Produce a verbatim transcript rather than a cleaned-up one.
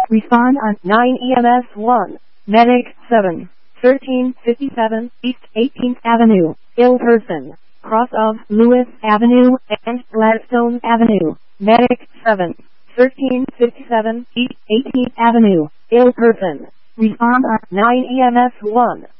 Respond on nine E M S one. Medic seven. thirteen fifty-seven East eighteenth Avenue, ill person, cross of Lewis Avenue and Gladstone Avenue. Medic seven. thirteen fifty-seven East eighteenth Avenue, ill person. Respond on nine E M S one.